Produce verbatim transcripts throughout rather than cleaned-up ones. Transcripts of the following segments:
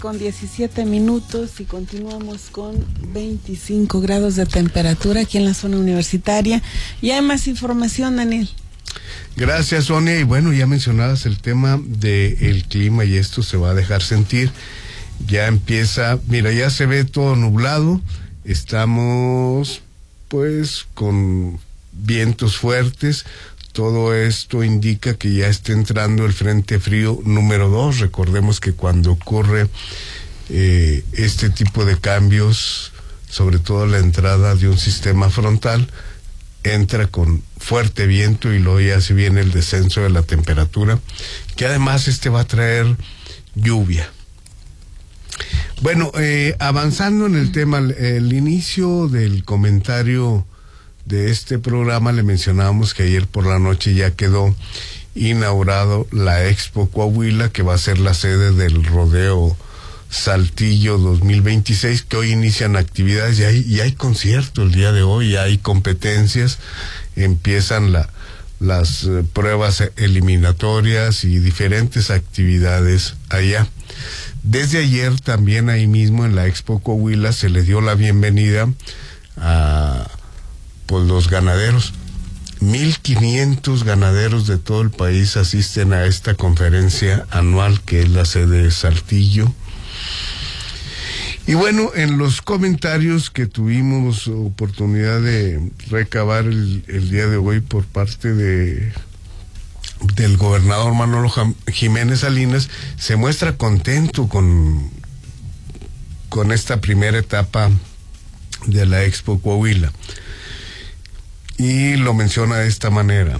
con diecisiete minutos y continuamos con veinticinco grados de temperatura aquí en la zona universitaria. Y hay más información, Daniel. Gracias, Sonia. Y bueno, ya mencionabas el tema del clima y esto se va a dejar sentir. Ya empieza, mira, ya se ve todo nublado. Estamos pues con vientos fuertes. Todo esto indica que ya está entrando el frente frío número dos. Recordemos que cuando ocurre eh, este tipo de cambios, sobre todo la entrada de un sistema frontal, entra con fuerte viento y luego ya se viene el descenso de la temperatura, que además este va a traer lluvia. Bueno, eh, avanzando en el tema, el, el inicio del comentario de este programa le mencionábamos que ayer por la noche ya quedó inaugurado la Expo Coahuila, que va a ser la sede del Rodeo Saltillo dos mil veintiséis, que hoy inician actividades y hay, y hay concierto el día de hoy, hay competencias, empiezan la, las eh, pruebas eliminatorias y diferentes actividades allá. Desde ayer también ahí mismo en la Expo Coahuila se le dio la bienvenida a pues los ganaderos. mil quinientos ganaderos de todo el país asisten a esta conferencia anual que es la sede de Saltillo. Y bueno, en los comentarios que tuvimos oportunidad de recabar el, el día de hoy por parte de del gobernador Manolo Jiménez Salinas, se muestra contento con con esta primera etapa de la Expo Coahuila. Y lo menciona de esta manera: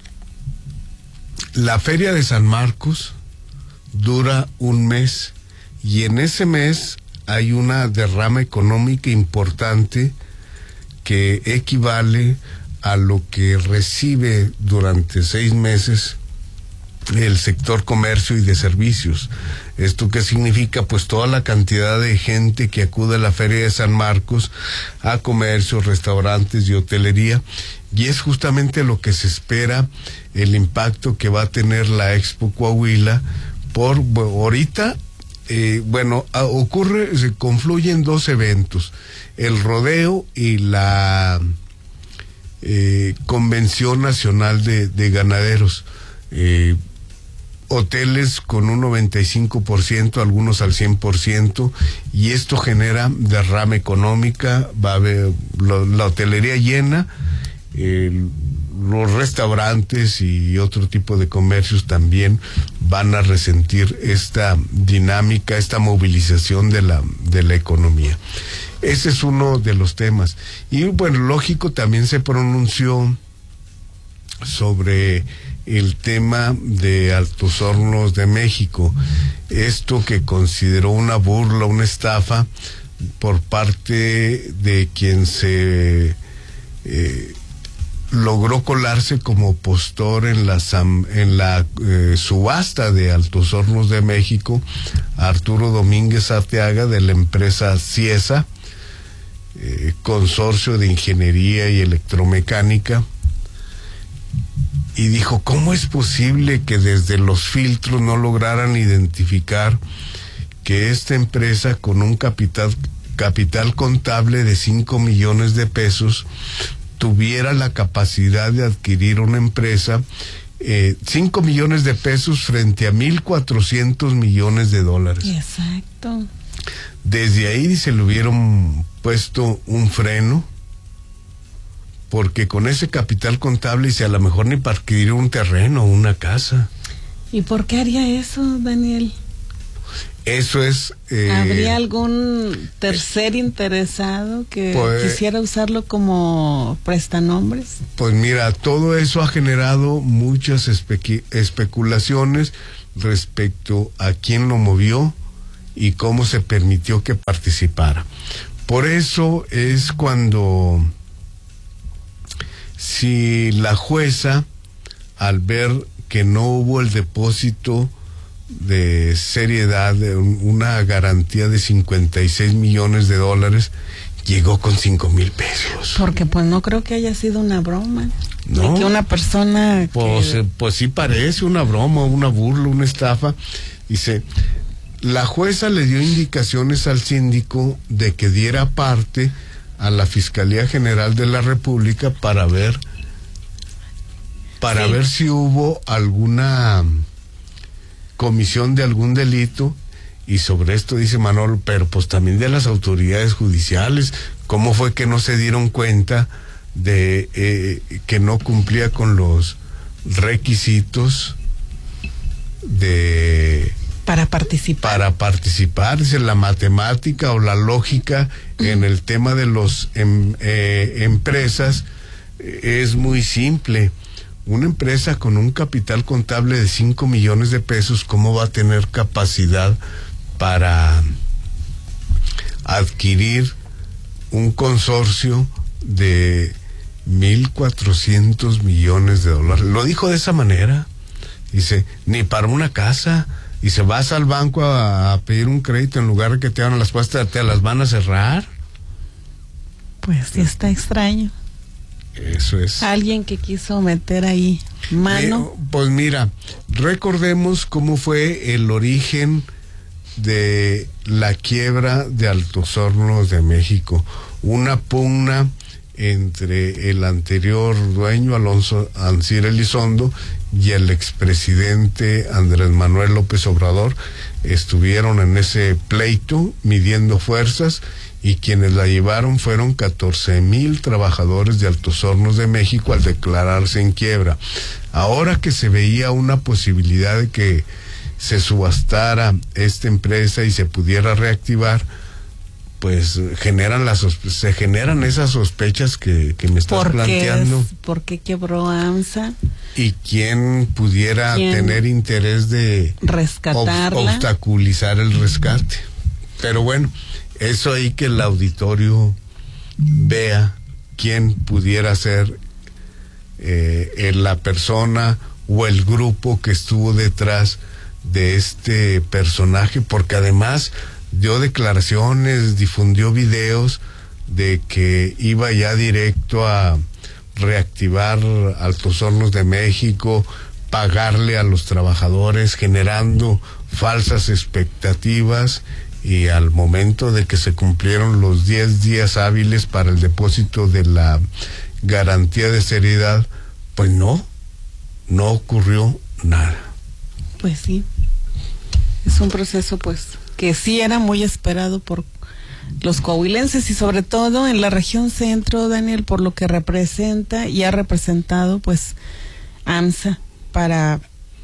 la Feria de San Marcos dura un mes y en ese mes hay una derrama económica importante que equivale a lo que recibe durante seis meses el sector comercio y de servicios. ¿Esto qué significa? Pues toda la cantidad de gente que acude a la Feria de San Marcos, a comercios, restaurantes y hotelería, y es justamente lo que se espera, el impacto que va a tener la Expo Coahuila. Por ahorita, eh, bueno, a, ocurre, se confluyen dos eventos, el rodeo y la eh, Convención Nacional de, de Ganaderos. Eh, hoteles con un noventa y cinco por ciento, algunos al cien por ciento, y esto genera derrama económica, va a haber lo, la hotelería llena, eh, los restaurantes y otro tipo de comercios también van a resentir esta dinámica, esta movilización de la, de la economía. Ese es uno de los temas. Y bueno, lógico, también se pronunció sobre el tema de Altos Hornos de México, esto que consideró una burla, una estafa por parte de quien se eh, logró colarse como postor en la en la eh, subasta de Altos Hornos de México, Arturo Domínguez Arteaga, de la empresa Ciesa, eh, Consorcio de Ingeniería y Electromecánica. Y dijo, ¿cómo es posible que desde los filtros no lograran identificar que esta empresa con un capital, capital contable de cinco millones de pesos tuviera la capacidad de adquirir una empresa, eh, cinco millones de pesos frente a mil cuatrocientos millones de dólares? Exacto. Desde ahí se le hubieron puesto un freno, porque con ese capital contable, y si a lo mejor ni para adquirir un terreno o una casa. ¿Y por qué haría eso, Daniel? Eso es... Eh, ¿Habría algún tercer interesado que pues, quisiera usarlo como prestanombres? Pues mira, todo eso ha generado muchas espe- especulaciones respecto a quién lo movió y cómo se permitió que participara. Por eso es cuando... Si la jueza, al ver que no hubo el depósito de seriedad, de una garantía de cincuenta y seis millones de dólares, llegó con cinco mil pesos. Porque pues no creo que haya sido una broma. No. De que una persona... Pues, que... pues sí parece una broma, una burla, una estafa. Dice, La jueza le dio indicaciones al síndico de que diera parte a la Fiscalía General de la República para ver para sí. ver si hubo alguna comisión de algún delito. Y sobre esto dice Manolo, pero pues también de las autoridades judiciales, ¿cómo fue que no se dieron cuenta de eh, que no cumplía con los requisitos de para participar? Para participar, dice, la matemática o la lógica mm. en el tema de los em, eh, empresas eh, es muy simple. Una empresa con un capital contable de cinco millones de pesos, ¿cómo va a tener capacidad para adquirir un consorcio de mil cuatrocientos millones de dólares? Lo dijo de esa manera. Dice, ni para una casa. Y se vas al banco a, a pedir un crédito, en lugar de que te abran las puertas, te las van a cerrar. Pues sí, está extraño. Eso es. Alguien que quiso meter ahí mano. Eh, pues mira, recordemos cómo fue el origen de la quiebra de Altos Hornos de México. Una pugna entre el anterior dueño, Alonso Ancira Elizondo, y el expresidente Andrés Manuel López Obrador. Estuvieron en ese pleito midiendo fuerzas, y quienes la llevaron fueron catorce mil trabajadores de Altos Hornos de México al declararse en quiebra. Ahora que se veía una posibilidad de que se subastara esta empresa y se pudiera reactivar, pues generan las se generan esas sospechas que, que me estás ¿Por planteando. Es, ¿Por qué quebró AMSA? Y quién pudiera ¿Quién tener interés de rescatarla, ob, obstaculizar el rescate. Pero bueno, eso ahí que el auditorio vea quién pudiera ser eh, la persona o el grupo que estuvo detrás de este personaje, porque además dio declaraciones, difundió videos de que iba ya directo a reactivar Altos Hornos de México, pagarle a los trabajadores, generando falsas expectativas, y al momento de que se cumplieron los diez días hábiles para el depósito de la garantía de seriedad, pues no, no ocurrió nada. Pues sí, es un proceso pues que sí era muy esperado por los coahuilenses y sobre todo en la región centro, Daniel, por lo que representa y ha representado pues AMSA para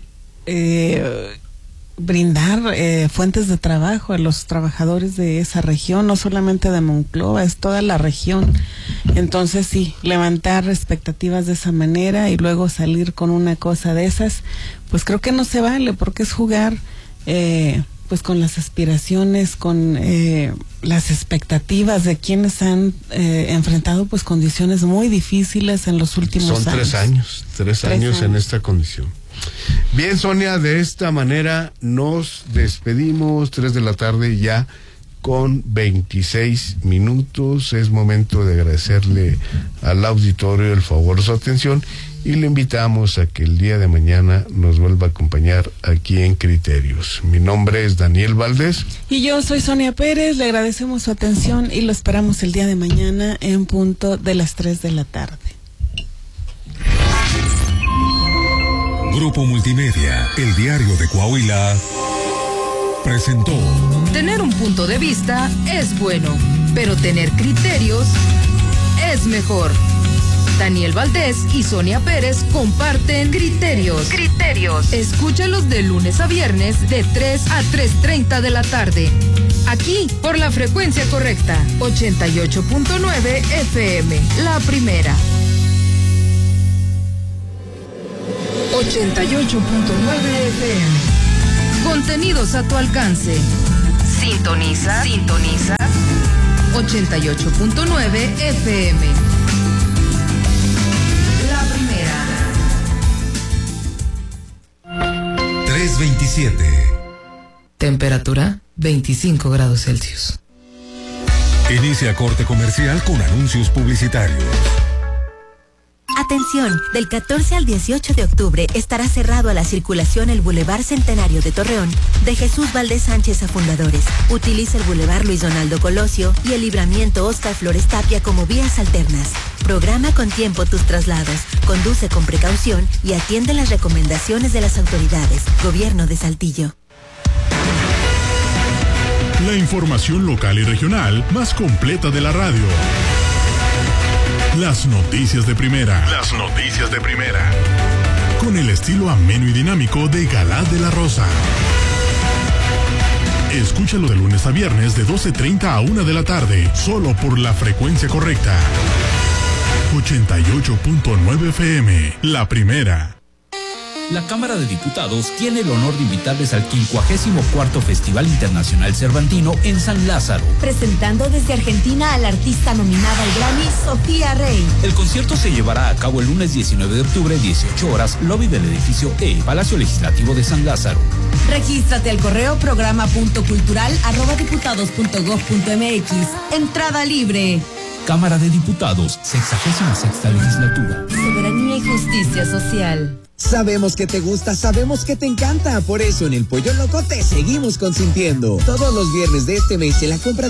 eh, brindar eh, fuentes de trabajo a los trabajadores de esa región, no solamente de Monclova, es toda la región. Entonces sí, levantar expectativas de esa manera y luego salir con una cosa de esas, pues creo que no se vale, porque es jugar eh, pues con las aspiraciones, con eh, las expectativas de quienes han eh, enfrentado pues condiciones muy difíciles en los últimos años. Son tres años, tres, tres años, años en esta condición. Bien, Sonia, de esta manera nos despedimos, tres de la tarde ya con veintiséis minutos. Es momento de agradecerle al auditorio el favor de su atención y le invitamos a que el día de mañana nos vuelva a acompañar aquí en Criterios. Mi nombre es Daniel Valdés. Y yo soy Sonia Pérez, le agradecemos su atención y lo esperamos el día de mañana en punto de las tres de la tarde. Grupo Multimedia, el diario de Coahuila, presentó. Tener un punto de vista es bueno, pero tener criterios es mejor. Daniel Valdés y Sonia Pérez comparten Criterios. Criterios. Escúchalos de lunes a viernes de tres a tres treinta de la tarde. Aquí, por la frecuencia correcta, ochenta y ocho punto nueve F M, la primera. ochenta y ocho punto nueve F M. Contenidos a tu alcance. Sintoniza. Sintoniza. ochenta y ocho punto nueve F M. La primera. tres veintisiete. Temperatura veinticinco grados Celsius. Inicia corte comercial con anuncios publicitarios. Atención, del catorce al dieciocho de octubre estará cerrado a la circulación el Boulevard Centenario de Torreón, de Jesús Valdés Sánchez a Fundadores. Utiliza el Boulevard Luis Donaldo Colosio y el Libramiento Óscar Flores Tapia como vías alternas. Programa con tiempo tus traslados, conduce con precaución y atiende las recomendaciones de las autoridades. Gobierno de Saltillo. La información local y regional más completa de la radio. Las noticias de primera. Las noticias de primera. Con el estilo ameno y dinámico de Galá de la Rosa. Escúchalo de lunes a viernes de doce treinta a una de la tarde, solo por la frecuencia correcta. ochenta y ocho punto nueve F M, la primera. La Cámara de Diputados tiene el honor de invitarles al quincuagésimo cuarto Festival Internacional Cervantino en San Lázaro. Presentando desde Argentina a la artista nominada al Grammy, Sofía Rey. El concierto se llevará a cabo el lunes diecinueve de octubre, dieciocho horas, lobby del edificio E, Palacio Legislativo de San Lázaro. Regístrate al correo programa.cultural arroba diputados punto gob punto mx. Entrada libre. Cámara de Diputados, sexagésima sexta legislatura. Soberanía y justicia social. Sabemos que te gusta, sabemos que te encanta. Por eso en el Pollo Loco te seguimos consintiendo. Todos los viernes de este mes en la compra